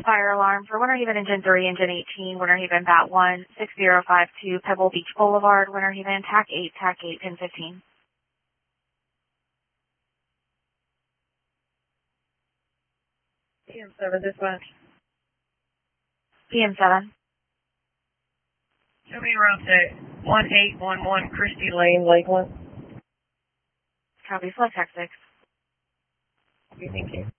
fire alarm for Winter Haven Engine 3, Engine 18, Winter Haven Bat 1, 6052 Pebble Beach Boulevard, Winter Haven, TAC 8, pin 15. PM7 dispatch. PM7. Show me around to 1811 Christie Lane, Lakeland. Copy, select TAC 6. Okay, thank you.